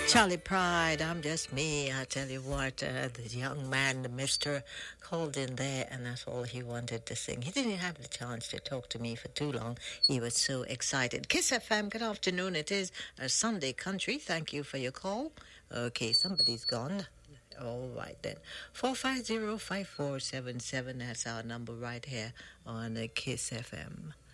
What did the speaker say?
Charlie Pride, I'm just me. I tell you what, the young man, the mister, called in there, and that's all he wanted to sing. He didn't have the chance to talk to me for too long. He was so excited. Kiss FM, good afternoon. It is a Sunday country. Thank you for your call. Okay, somebody's gone. All right then. 450-5477, that's our number right here on Kiss FM.